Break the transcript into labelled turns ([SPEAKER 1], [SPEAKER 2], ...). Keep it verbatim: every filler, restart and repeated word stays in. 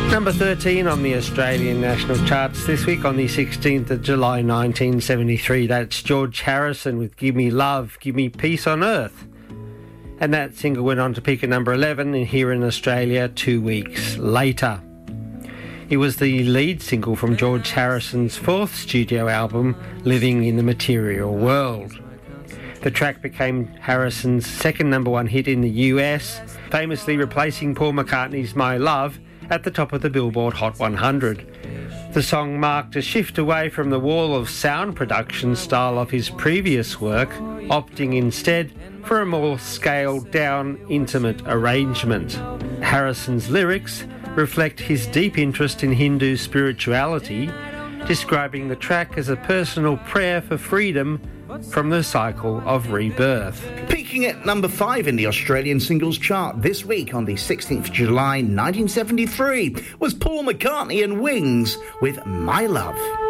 [SPEAKER 1] Number thirteen on the Australian national charts this week on the sixteenth of July nineteen seventy-three. That's George Harrison with Give Me Love, Give Me Peace on Earth. And that single went on to peak at number eleven in here in Australia two weeks later. It was the lead single from George Harrison's fourth studio album, Living in the Material World. The track became Harrison's second number one hit in the U S, famously replacing Paul McCartney's My Love at the top of the Billboard Hot one hundred. The song marked a shift away from the wall of sound production style of his previous work, opting instead for a more scaled-down, intimate arrangement. Harrison's lyrics reflect his deep interest in Hindu spirituality, describing the track as a personal prayer for freedom from the cycle of rebirth.
[SPEAKER 2] Peaking at number five in the Australian singles chart this week on the sixteenth of July nineteen seventy-three was Paul McCartney and Wings with My Love.